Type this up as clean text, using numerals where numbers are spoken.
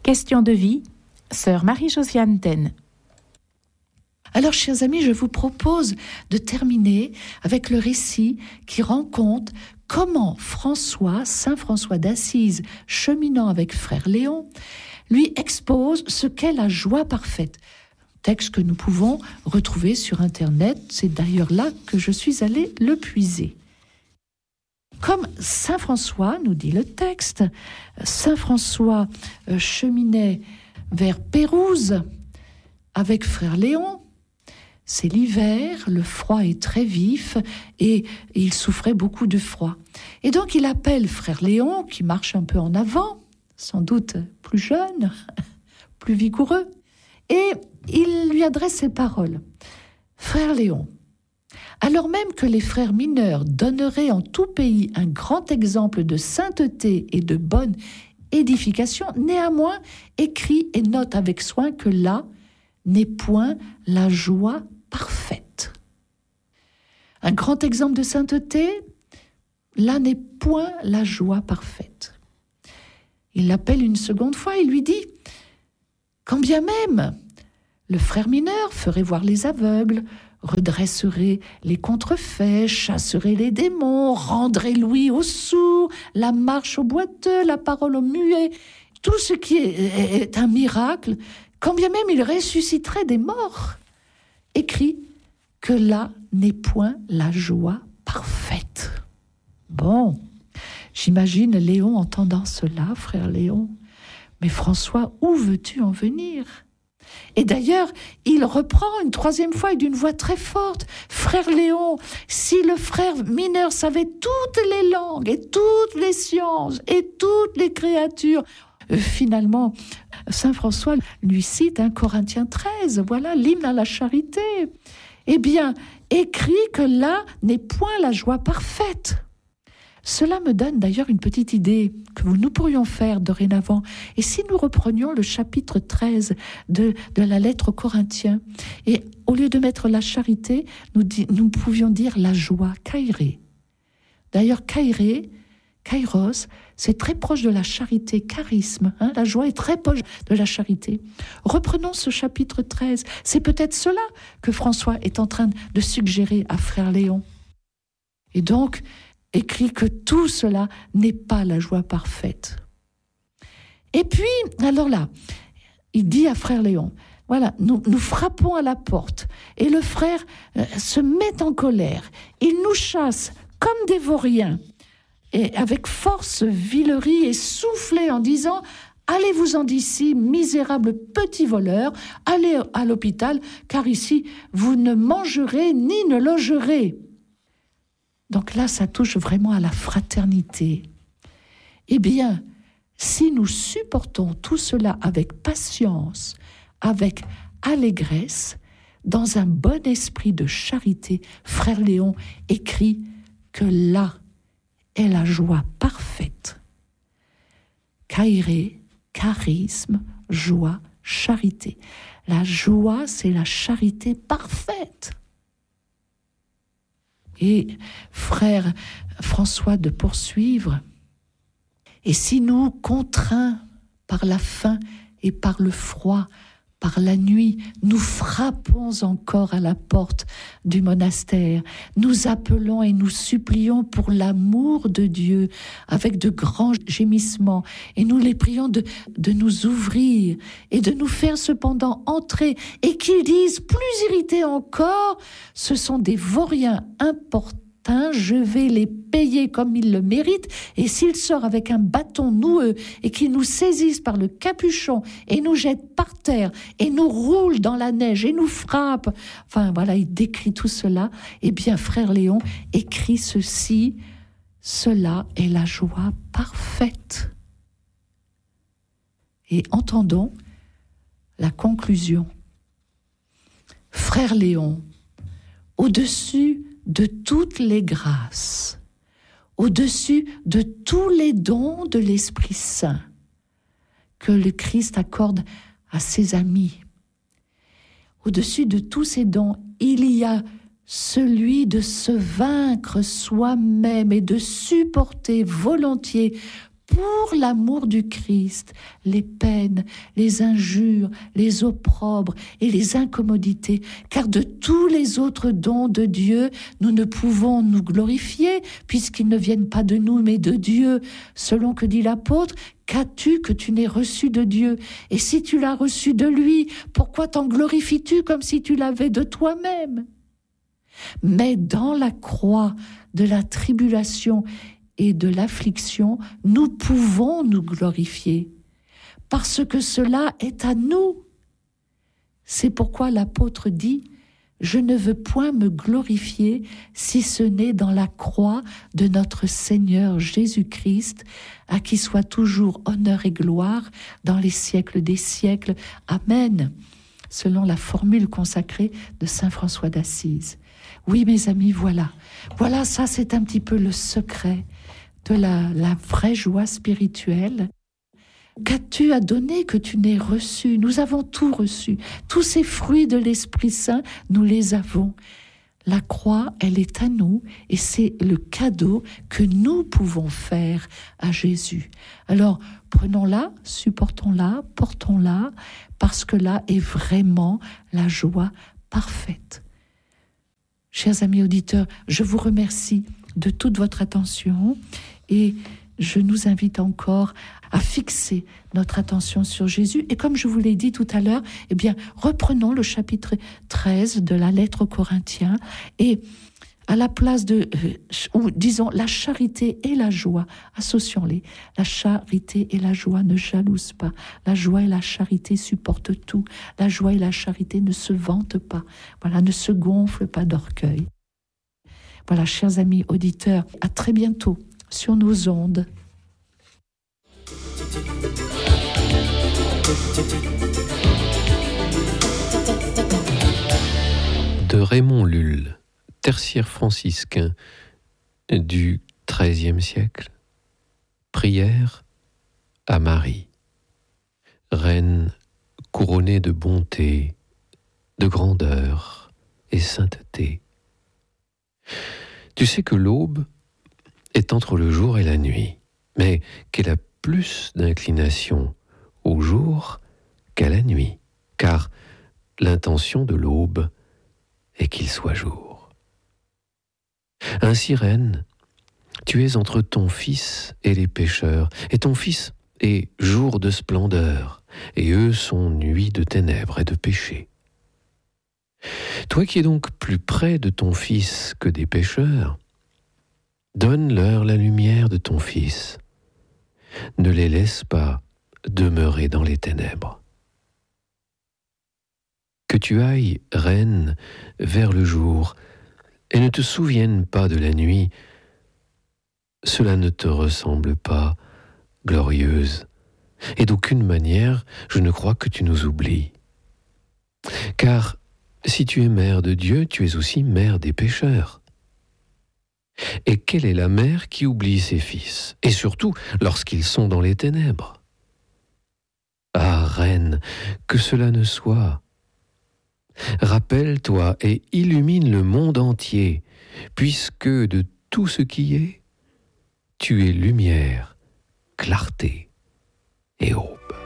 Question de vie, sœur Marie-Josiane Ten. Alors, chers amis, je vous propose de terminer avec le récit qui rend compte comment Saint François d'Assise, cheminant avec frère Léon, lui expose ce qu'est la joie parfaite. Texte que nous pouvons retrouver sur Internet, c'est d'ailleurs là que je suis allée le puiser. Comme Saint François, nous dit le texte, Saint François cheminait vers Pérouse avec frère Léon. C'est l'hiver, le froid est très vif et il souffrait beaucoup de froid. Et donc il appelle frère Léon, qui marche un peu en avant, sans doute plus jeune, plus vigoureux, et il lui adresse ces paroles. Frère Léon, alors même que les frères mineurs donneraient en tout pays un grand exemple de sainteté et de bonne édification, néanmoins écris et note avec soin que là n'est point la joie parfaite. Un grand exemple de sainteté, là n'est point la joie parfaite. Il l'appelle une seconde fois et lui dit, quand bien même le frère mineur ferait voir les aveugles, redresserait les contrefaits, chasserait les démons, rendrait l'ouïe aux sourds, la marche aux boiteux, la parole aux muets, tout ce qui est un miracle, quand bien même il ressusciterait des morts, écrit que là n'est point la joie parfaite. Bon, j'imagine Léon entendant cela, frère Léon. Mais François, où veux-tu en venir ? Et d'ailleurs, il reprend une troisième fois et d'une voix très forte. Frère Léon, si le frère mineur savait toutes les langues et toutes les sciences et toutes les créatures, finalement, Saint François lui cite 1 Corinthiens 13, voilà l'hymne à la charité. Eh bien, écrit que là n'est point la joie parfaite. Cela me donne d'ailleurs une petite idée que nous pourrions faire dorénavant. Et si nous reprenions le chapitre 13 de la lettre aux Corinthiens, et au lieu de mettre la charité, nous pouvions dire la joie, kairé. D'ailleurs, kairé, kairos, c'est très proche de la charité, charisme. La joie est très proche de la charité. Reprenons ce chapitre 13. C'est peut-être cela que François est en train de suggérer à frère Léon. Et donc, écrit que tout cela n'est pas la joie parfaite. Et puis, alors là, il dit à frère Léon, voilà, nous frappons à la porte, et le frère se met en colère. Il nous chasse comme des vauriens, et avec force, villerie et soufflet en disant « Allez-vous-en d'ici, misérables petits voleurs, allez à l'hôpital, car ici, vous ne mangerez ni ne logerez. » Donc là, ça touche vraiment à la fraternité. Eh bien, si nous supportons tout cela avec patience, avec allégresse, dans un bon esprit de charité, frère Léon écrit que là est la joie parfaite. Kairé, charisme, joie, charité. La joie, c'est la charité parfaite. Et frère François de poursuivre, et si nous, contraints par la faim et par le froid, par la nuit, nous frappons encore à la porte du monastère, nous appelons et nous supplions pour l'amour de Dieu avec de grands gémissements, et nous les prions de nous ouvrir et de nous faire cependant entrer, et qu'ils disent plus irrités encore, ce sont des vauriens importuns, je vais les payer comme ils le méritent, et s'il sort avec un bâton noueux et qu'il nous saisisse par le capuchon et nous jette par terre et nous roule dans la neige et nous frappe, enfin voilà, il décrit tout cela. Eh bien, frère Léon écrit ceci, cela est la joie parfaite. Et entendons la conclusion. Frère Léon, au-dessus de toutes les grâces, au-dessus de tous les dons de l'Esprit Saint que le Christ accorde à ses amis, au-dessus de tous ces dons, il y a celui de se vaincre soi-même et de supporter volontiers pour l'amour du Christ, les peines, les injures, les opprobres et les incommodités, car de tous les autres dons de Dieu, nous ne pouvons nous glorifier, puisqu'ils ne viennent pas de nous, mais de Dieu. Selon que dit l'apôtre, qu'as-tu que tu n'aies reçu de Dieu? Et si tu l'as reçu de lui, pourquoi t'en glorifies-tu comme si tu l'avais de toi-même? Mais dans la croix de la tribulation et de l'affliction, nous pouvons nous glorifier, parce que cela est à nous. C'est pourquoi l'apôtre dit « Je ne veux point me glorifier si ce n'est dans la croix de notre Seigneur Jésus-Christ, à qui soit toujours honneur et gloire dans les siècles des siècles. Amen » selon la formule consacrée de saint François d'Assise. Oui, mes amis, voilà, ça c'est un petit peu le secret de la vraie joie spirituelle. Qu'as-tu à donner que tu n'aies reçu? Nous avons tout reçu. Tous ces fruits de l'Esprit Saint, nous les avons. La croix, elle est à nous et c'est le cadeau que nous pouvons faire à Jésus. Alors, prenons-la, supportons-la, portons-la, parce que là est vraiment la joie parfaite. Chers amis auditeurs, je vous remercie de toute votre attention et je nous invite encore à fixer notre attention sur Jésus. Et comme je vous l'ai dit tout à l'heure, eh bien, reprenons le chapitre 13 de la lettre aux Corinthiens et à la place de, ou disons, la charité et la joie, associons-les. La charité et la joie ne jalousent pas. La joie et la charité supportent tout. La joie et la charité ne se vantent pas. Voilà, ne se gonflent pas d'orgueil. Voilà, chers amis auditeurs, à très bientôt sur nos ondes. De Raymond Lulle, tertiaire franciscain du XIIIe siècle. Prière à Marie, reine couronnée de bonté, de grandeur et sainteté. Tu sais que l'aube est entre le jour et la nuit, mais qu'elle a plus d'inclination au jour qu'à la nuit, car l'intention de l'aube est qu'il soit jour. Ainsi, reine, tu es entre ton Fils et les pécheurs, et ton Fils est jour de splendeur, et eux sont nuit de ténèbres et de péché. Toi qui es donc plus près de ton Fils que des pécheurs, donne-leur la lumière de ton Fils. Ne les laisse pas demeurer dans les ténèbres. Que tu ailles, reine, vers le jour, et ne te souviennes pas de la nuit, cela ne te ressemble pas, glorieuse, et d'aucune manière je ne crois que tu nous oublies. Car si tu es mère de Dieu, tu es aussi mère des pécheurs. Et quelle est la mère qui oublie ses fils, et surtout lorsqu'ils sont dans les ténèbres? Ah, reine, que cela ne soit. Rappelle-toi et illumine le monde entier, puisque de tout ce qui est, tu es lumière, clarté et aube.